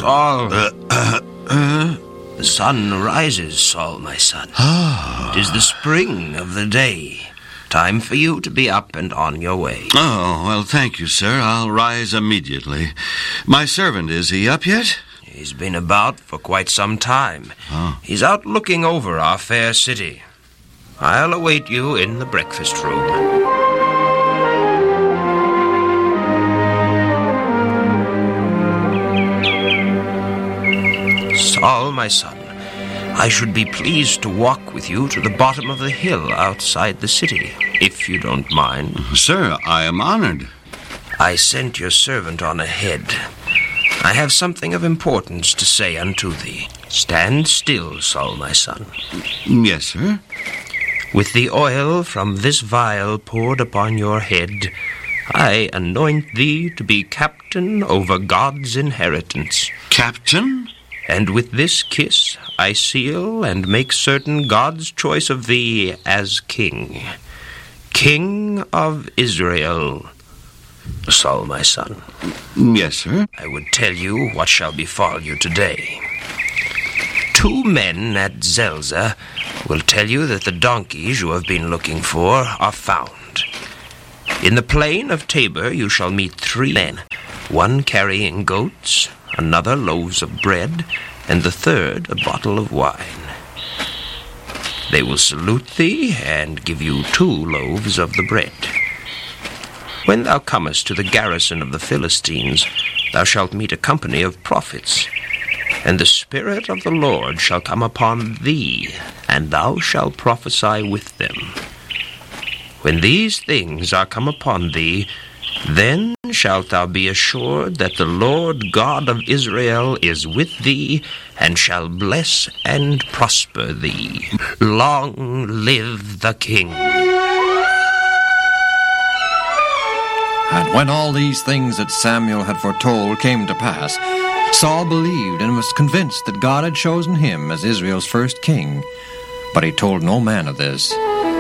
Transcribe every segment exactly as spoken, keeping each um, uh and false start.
Saul. Uh, uh, uh. The sun rises, Saul, my son. Ah. It is the spring of the day. Time for you to be up and on your way. Oh, well, thank you, sir. I'll rise immediately. My servant, is he up yet? He's been about for quite some time. Oh. He's out looking over our fair city. I'll await you in the breakfast room. Saul, my son, I should be pleased to walk with you to the bottom of the hill outside the city, if you don't mind. Sir, I am honored. I sent your servant on ahead. I have something of importance to say unto thee. Stand still, Saul, my son. Yes, sir. With the oil from this vial poured upon your head, I anoint thee to be captain over God's inheritance. Captain? And with this kiss I seal and make certain God's choice of thee as king. King of Israel. Saul, my son. Yes, sir. I would tell you what shall befall you today. Two men at Zelzah will tell you that the donkeys you have been looking for are found. In the plain of Tabor you shall meet three men, one carrying goats, another loaves of bread, and the third a bottle of wine. They will salute thee and give you two loaves of the bread. When thou comest to the garrison of the Philistines, thou shalt meet a company of prophets, and the Spirit of the Lord shall come upon thee, and thou shalt prophesy with them. When these things are come upon thee, then shalt thou be assured that the Lord God of Israel is with thee, and shall bless and prosper thee. Long live the King. And when all these things that Samuel had foretold came to pass, Saul believed and was convinced that God had chosen him as Israel's first king. But he told no man of this.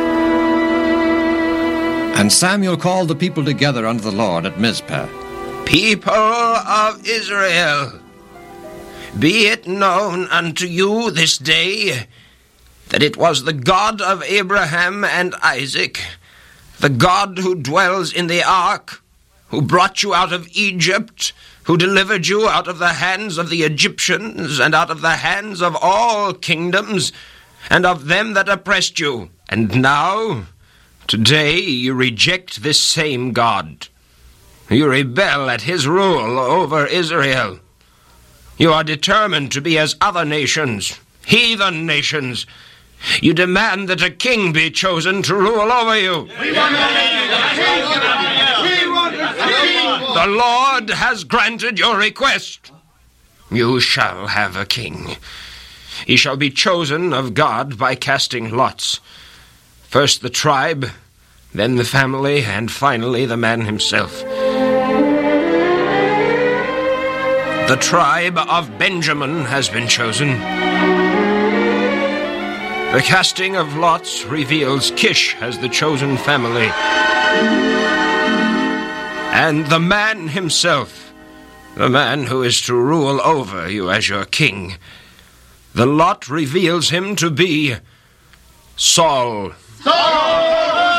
And Samuel called the people together unto the Lord at Mizpah. People of Israel, be it known unto you this day that it was the God of Abraham and Isaac, the God who dwells in the ark, who brought you out of Egypt, who delivered you out of the hands of the Egyptians and out of the hands of all kingdoms and of them that oppressed you. And now, today, you reject this same God. You rebel at his rule over Israel. You are determined to be as other nations, heathen nations. You demand that a king be chosen to rule over you. The Lord has granted your request. You shall have a king. He shall be chosen of God by casting lots. First the tribe, then the family, and finally the man himself. The tribe of Benjamin has been chosen. The casting of lots reveals Kish as the chosen family. And the man himself, the man who is to rule over you as your king, the lot reveals him to be Saul. Saul!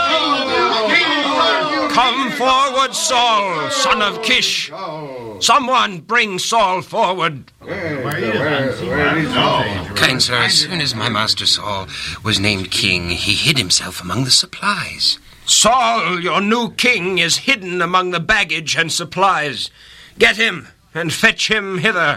Come forward, Saul, son of Kish. Someone bring Saul forward. Kind sir, as soon as my master Saul was named king, he hid himself among the supplies. Saul, your new king, is hidden among the baggage and supplies. Get him and fetch him hither.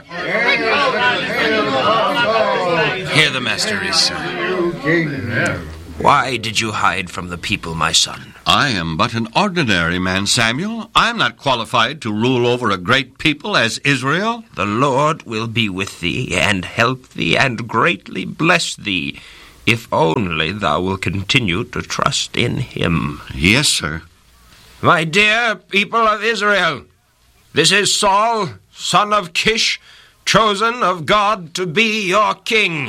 Here the master is, sir. Why did you hide from the people, my son? I am but an ordinary man, Samuel. I am not qualified to rule over a great people as Israel. The Lord will be with thee, and help thee, and greatly bless thee, if only thou wilt continue to trust in him. Yes, sir. My dear people of Israel, this is Saul, son of Kish, chosen of God to be your king.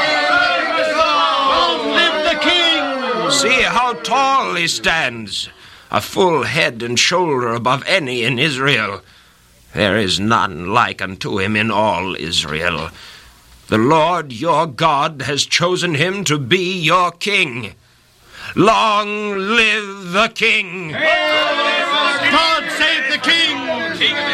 See how tall he stands, a full head and shoulder above any in Israel. There is none like unto him in all Israel. The Lord your God has chosen him to be your king. Long live the king! God save the king!